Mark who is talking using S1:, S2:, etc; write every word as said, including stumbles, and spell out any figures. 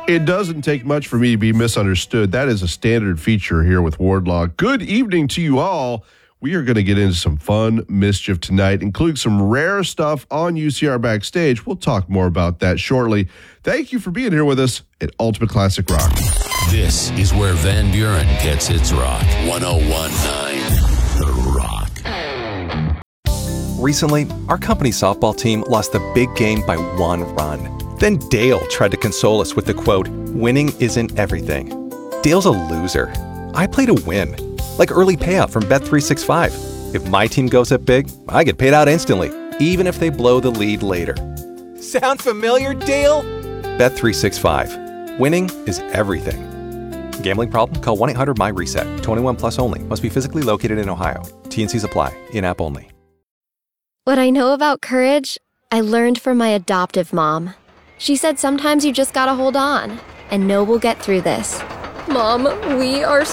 S1: It doesn't take much for me to be misunderstood. That is a standard feature here with Wardlaw. Good evening to you all. We are going to get into some fun mischief tonight, including some rare stuff on U C R Backstage. We'll talk more about that shortly. Thank you for being here with us at Ultimate Classic Rock.
S2: This is where Van Buren gets its rock. one oh one point nine The Rock.
S3: Recently, our company softball team lost the big game by one run. Then Dale tried to console us with the quote, "Winning isn't everything." Dale's a loser. I play to win. Like early payout from Bet three sixty-five. If my team goes up big, I get paid out instantly, even if they blow the lead later. Sound familiar, Dale? Bet three sixty-five. Winning is everything. Gambling problem? Call one eight hundred M Y reset. twenty-one plus only. Must be physically located in Ohio. T N Cs apply. In-app only.
S4: What I know about courage, I learned from my adoptive mom. She said sometimes you just gotta hold on and know we'll get through this. Mom, we are